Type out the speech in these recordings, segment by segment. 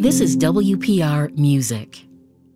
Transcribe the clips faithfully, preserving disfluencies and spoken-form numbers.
This is W P R Music.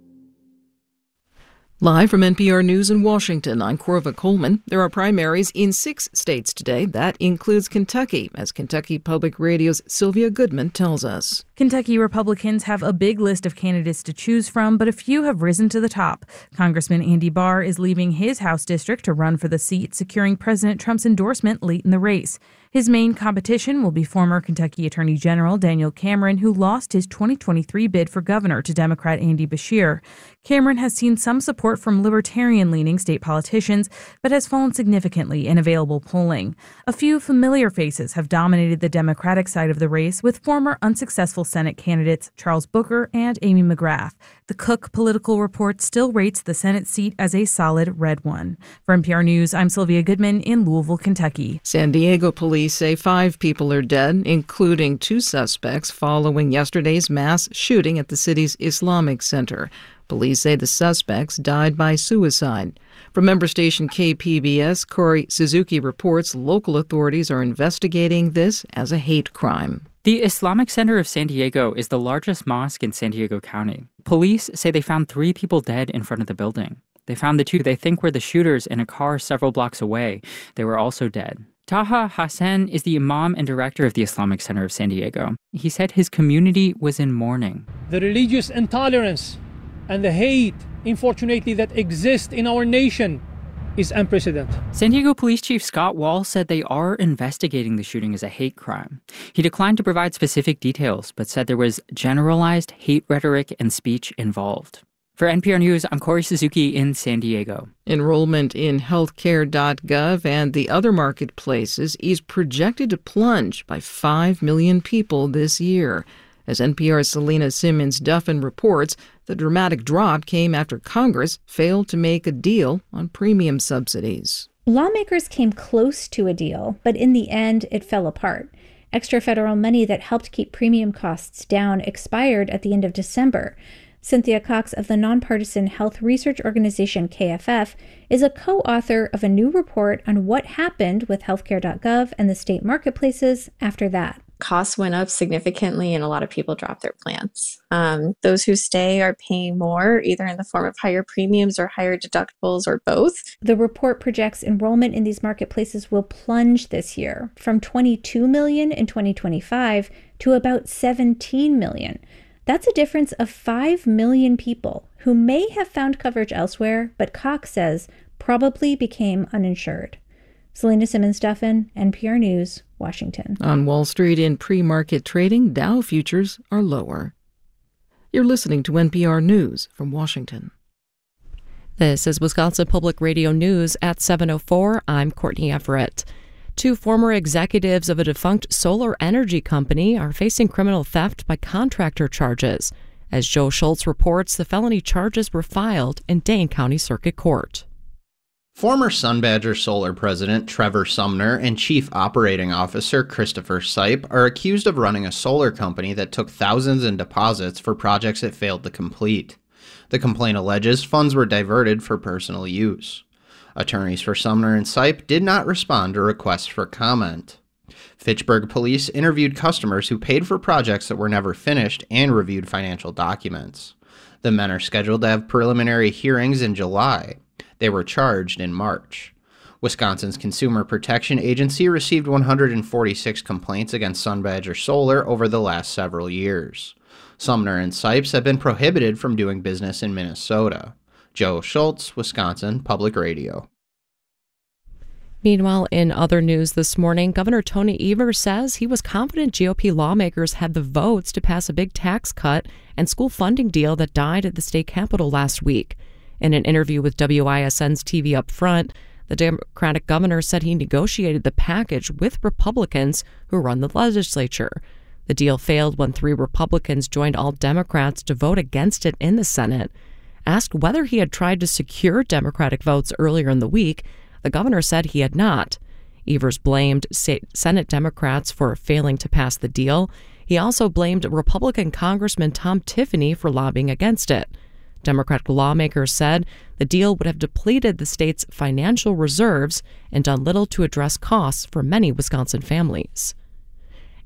Live from N P R News in Washington, I'm Corva Coleman. There are primaries in six states today. That includes Kentucky, as Kentucky Public Radio's Sylvia Goodman tells us. Kentucky Republicans have a big list of candidates to choose from, but a few have risen to the top. Congressman Andy Barr is leaving his House district to run for the seat, securing President Trump's endorsement late in the race. His main competition will be former Kentucky Attorney General Daniel Cameron, who lost his twenty twenty-three bid for governor to Democrat Andy Beshear. Cameron has seen some support from libertarian-leaning state politicians, but has fallen significantly in available polling. A few familiar faces have dominated the Democratic side of the race, with former unsuccessful Senate candidates Charles Booker and Amy McGrath. The Cook Political Report still rates the Senate seat as a solid red one. For N P R News, I'm Sylvia Goodman in Louisville, Kentucky. San Diego police say five people are dead, including two suspects, following yesterday's mass shooting at the city's Islamic Center. Police say the suspects died by suicide. From member station K P B S, Corey Suzuki reports local authorities are investigating this as a hate crime. The Islamic Center of San Diego is the largest mosque in San Diego County. Police say they found three people dead in front of the building. They found the two they think were the shooters in a car several blocks away. They were also dead. Taha Hassan is the imam and director of the Islamic Center of San Diego. He said his community was in mourning. The religious intolerance and the hate, unfortunately, that exists in our nation is unprecedented. San Diego Police Chief Scott Wall said they are investigating the shooting as a hate crime. He declined to provide specific details, but said there was generalized hate rhetoric and speech involved. For N P R News, I'm Corey Suzuki in San Diego. Enrollment in healthcare dot gov and the other marketplaces is projected to plunge by five million people this year. As N P R's Selena Simmons Duffin reports, the dramatic drop came after Congress failed to make a deal on premium subsidies. Lawmakers came close to a deal, but in the end, it fell apart. Extra federal money that helped keep premium costs down expired at the end of December. Cynthia Cox of the nonpartisan health research organization K F F is a co-author of a new report on what happened with healthcare dot gov and the state marketplaces after that. Costs went up significantly and a lot of people dropped their plans. Um, those who stay are paying more, either in the form of higher premiums or higher deductibles or both. The report projects enrollment in these marketplaces will plunge this year from twenty-two million in twenty twenty-five to about seventeen million. That's a difference of five million people who may have found coverage elsewhere, but Cox says probably became uninsured. Selena Simmons Duffin, N P R News, Washington. On Wall Street in pre-market trading, Dow futures are lower. You're listening to N P R News from Washington. This is Wisconsin Public Radio News at seven oh four. I'm Courtney Everett. Two former executives of a defunct solar energy company are facing criminal theft by contractor charges. As Joe Schultz reports, the felony charges were filed in Dane County Circuit Court. Former Sunbadger Solar president Trevor Sumner and chief operating officer Christopher Sipe are accused of running a solar company that took thousands in deposits for projects it failed to complete. The complaint alleges funds were diverted for personal use. Attorneys for Sumner and Sipe did not respond to requests for comment. Fitchburg police interviewed customers who paid for projects that were never finished and reviewed financial documents. The men are scheduled to have preliminary hearings in July. They were charged in March. Wisconsin's Consumer Protection Agency received one hundred forty-six complaints against Sunbadger Solar over the last several years. Sumner and Sipes have been prohibited from doing business in Minnesota. Joe Schultz, Wisconsin Public Radio. Meanwhile, in other news this morning, Governor Tony Evers says he was confident G O P lawmakers had the votes to pass a big tax cut and school funding deal that died at the state capitol last week. In an interview with W I S N's T V Up Front, the Democratic governor said he negotiated the package with Republicans who run the legislature. The deal failed when three Republicans joined all Democrats to vote against it in the Senate. Asked whether he had tried to secure Democratic votes earlier in the week, the governor said he had not. Evers blamed Senate Democrats for failing to pass the deal. He also blamed Republican Congressman Tom Tiffany for lobbying against it. Democratic lawmakers said the deal would have depleted the state's financial reserves and done little to address costs for many Wisconsin families.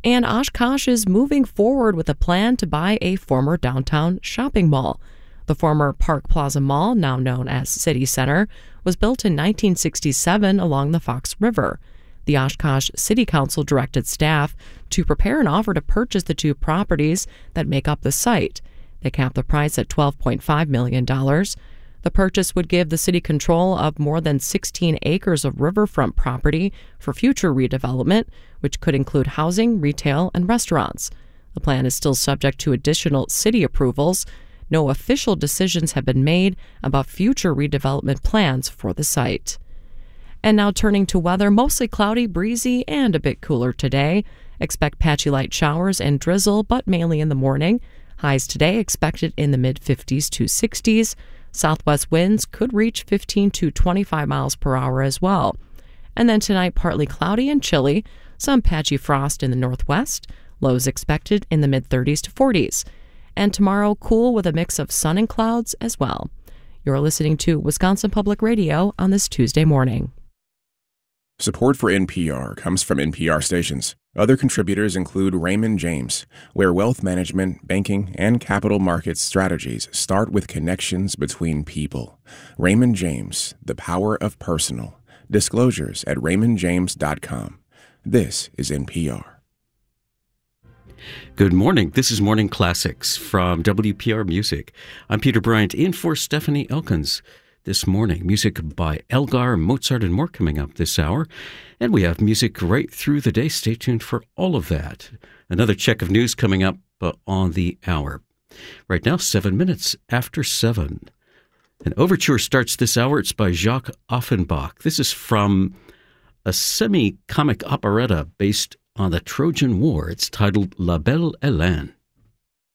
And Oshkosh is moving forward with a plan to buy a former downtown shopping mall. The former Park Plaza Mall, now known as City Center, was built in nineteen sixty-seven along the Fox River. The Oshkosh City Council directed staff to prepare an offer to purchase the two properties that make up the site. They capped the price at twelve point five million dollars. The purchase would give the city control of more than sixteen acres of riverfront property for future redevelopment, which could include housing, retail, and restaurants. The plan is still subject to additional city approvals. No official decisions have been made about future redevelopment plans for the site. And now turning to weather, mostly cloudy, breezy, and a bit cooler today. Expect patchy light showers and drizzle, but mainly in the morning. Highs today expected in the mid-fifties to sixties. Southwest winds could reach fifteen to twenty-five miles per hour as well. And then tonight, partly cloudy and chilly. Some patchy frost in the northwest. Lows expected in the mid-thirties to forties. And tomorrow, cool with a mix of sun and clouds as well. You're listening to Wisconsin Public Radio on this Tuesday morning. Support for N P R comes from N P R stations. Other contributors include Raymond James, where wealth management, banking, and capital markets strategies start with connections between people. Raymond James, the power of personal. Disclosures at raymond james dot com. This is N P R. Good morning. This is Morning Classics from W P R Music. I'm Peter Bryant in for Stephanie Elkins. This morning, music by Elgar, Mozart, and more coming up this hour. And we have music right through the day. Stay tuned for all of that. Another check of news coming up uh, on the hour. Right now, seven minutes after seven. An overture starts this hour. It's by Jacques Offenbach. This is from a semi-comic operetta based on the Trojan War. It's titled La Belle Hélène.